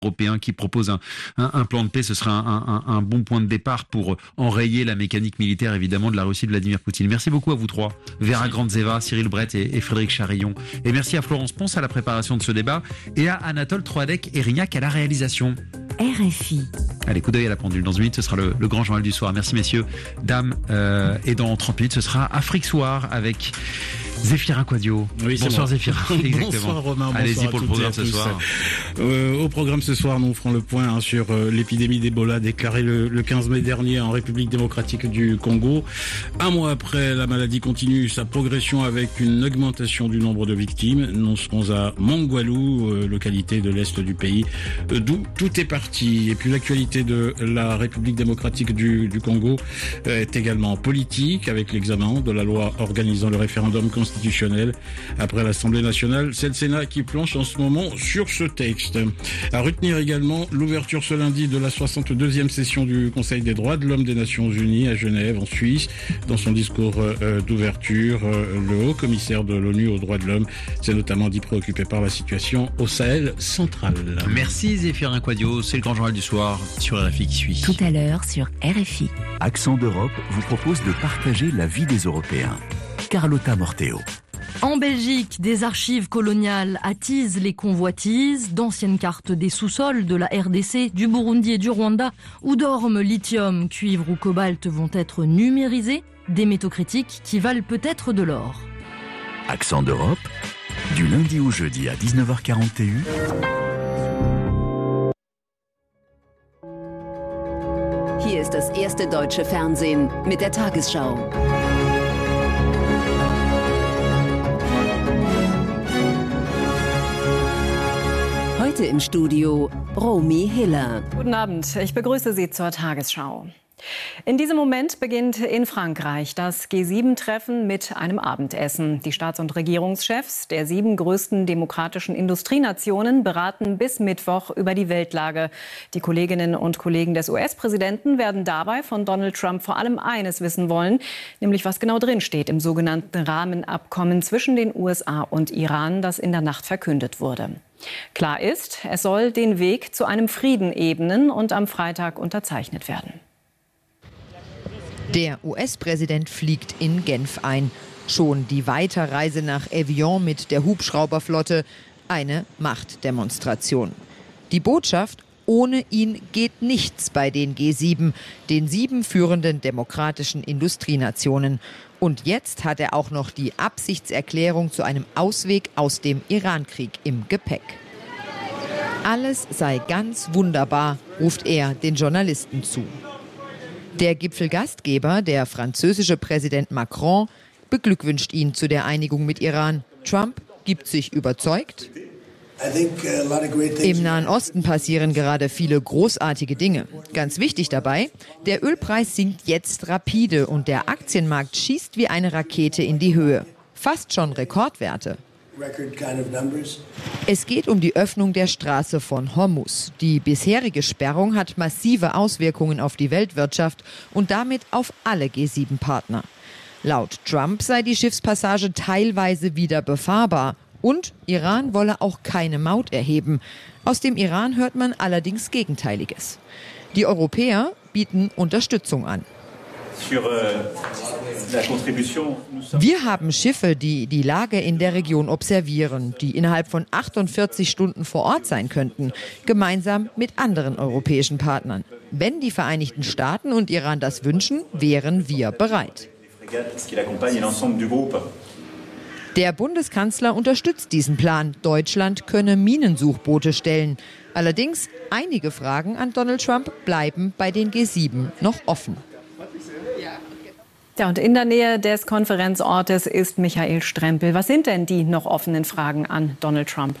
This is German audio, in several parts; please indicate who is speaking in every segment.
Speaker 1: européen qui propose un plan de paix, ce sera un bon point de départ pour enrayer la mécanique militaire, évidemment, de la Russie de Vladimir Poutine. Merci beaucoup à vous trois, Vera Grandzeva, Cyril Brett et Frédéric Charillon. Et merci à Florence Ponce à la préparation de ce débat et à Anatole Troadec-Erignac à la réalisation.
Speaker 2: RFI.
Speaker 1: Allez, coup d'œil à la pendule. Dans 1 minute, ce sera le grand journal du soir. Merci messieurs, dames. Et dans 30 minutes, ce sera Afrique Soir avec Zéphirin Quadio.
Speaker 3: Oui,
Speaker 1: bonsoir Zéphirin. Exactement.
Speaker 3: Bonsoir Romain.
Speaker 1: Allez-y pour le programme ce soir.
Speaker 3: Au programme ce soir, nous ferons le point sur l'épidémie d'Ebola déclarée le 15 mai dernier en République démocratique du Congo. Un mois après, la maladie continue sa progression avec une augmentation du nombre de victimes. Nous serons à Mongwalu, localité de l'est du pays, d'où tout est parti. Et puis l'actualité de la République démocratique du Congo est également politique, avec l'examen de la loi organisant le référendum constitutionnel. Après l'Assemblée nationale, c'est le Sénat qui planche en ce moment sur ce texte. À retenir également l'ouverture ce lundi de la 62e session du Conseil des droits de l'homme des Nations Unies à Genève, en Suisse. Dans son discours d'ouverture, le haut commissaire de l'ONU aux droits de l'homme s'est notamment dit préoccupé par la situation au Sahel central.
Speaker 1: Merci Zéphirin Quadio, c'est le grand journal du soir sur RFI qui suit.
Speaker 2: Tout à l'heure sur RFI.
Speaker 4: Accent d'Europe vous propose de partager la vie des Européens. Carlotta Morteo.
Speaker 5: En Belgique, des archives coloniales attisent les convoitises, d'anciennes cartes des sous-sols de la RDC, du Burundi et du Rwanda, où dorment lithium, cuivre ou cobalt vont être numérisés, des métaux critiques qui valent peut-être de l'or.
Speaker 4: Accent d'Europe, du lundi au jeudi à 19h41.
Speaker 6: Hier ist das erste deutsche Fernsehen mit der Tagesschau. Heute im Studio Romy Hiller.
Speaker 7: Guten Abend, ich begrüße Sie zur Tagesschau. In diesem Moment beginnt in Frankreich das G7-Treffen mit einem Abendessen. Die Staats- und Regierungschefs der 7 größten demokratischen Industrienationen beraten bis Mittwoch über die Weltlage. Die Kolleginnen und Kollegen des US-Präsidenten werden dabei von Donald Trump vor allem eines wissen wollen, nämlich was genau drinsteht im sogenannten Rahmenabkommen zwischen den USA und Iran, das in der Nacht verkündet wurde. Klar ist, es soll den Weg zu einem Frieden ebnen und am Freitag unterzeichnet werden.
Speaker 8: Der US-Präsident fliegt in Genf ein. Schon die Weiterreise nach Evian mit der Hubschrauberflotte, eine Machtdemonstration. Die Botschaft: Ohne ihn geht nichts bei den G7, den 7 führenden demokratischen Industrienationen. Und jetzt hat er auch noch die Absichtserklärung zu einem Ausweg aus dem Irankrieg im Gepäck. Alles sei ganz wunderbar, ruft er den Journalisten zu. Der Gipfelgastgeber, der französische Präsident Macron, beglückwünscht ihn zu der Einigung mit Iran. Trump gibt sich überzeugt. Im Nahen Osten passieren gerade viele großartige Dinge. Ganz wichtig dabei, der Ölpreis sinkt jetzt rapide und der Aktienmarkt schießt wie eine Rakete in die Höhe. Fast schon Rekordwerte. Es geht um die Öffnung der Straße von Hormuz. Die bisherige Sperrung hat massive Auswirkungen auf die Weltwirtschaft und damit auf alle G7-Partner. Laut Trump sei die Schiffspassage teilweise wieder befahrbar. Und Iran wolle auch keine Maut erheben. Aus dem Iran hört man allerdings Gegenteiliges. Die Europäer bieten Unterstützung an. Wir haben Schiffe, die die Lage in der Region observieren, die innerhalb von 48 Stunden vor Ort sein könnten, gemeinsam mit anderen europäischen Partnern. Wenn die Vereinigten Staaten und Iran das wünschen, wären wir bereit. Der Bundeskanzler unterstützt diesen Plan. Deutschland könne Minensuchboote stellen. Allerdings, einige Fragen an Donald Trump bleiben bei den G7 noch offen.
Speaker 7: Ja, und in der Nähe des Konferenzortes ist Michael Strempel. Was sind denn die noch offenen Fragen an Donald Trump?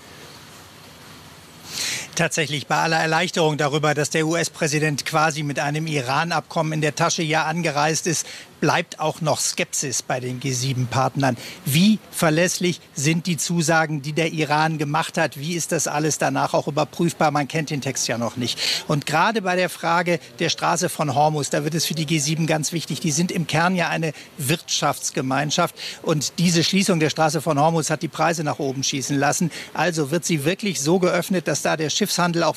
Speaker 9: Tatsächlich, bei aller Erleichterung darüber, dass der US-Präsident quasi mit einem Iran-Abkommen in der Tasche ja angereist ist, bleibt auch noch Skepsis bei den G7-Partnern. Wie verlässlich sind die Zusagen, die der Iran gemacht hat? Wie ist das alles danach auch überprüfbar? Man kennt den Text ja noch nicht. Und gerade bei der Frage der Straße von Hormuz, da wird es für die G7 ganz wichtig. Die sind im Kern ja eine Wirtschaftsgemeinschaft. Und diese Schließung der Straße von Hormuz hat die Preise nach oben schießen lassen. Also wird sie wirklich so geöffnet, dass da der Schiffshandel auch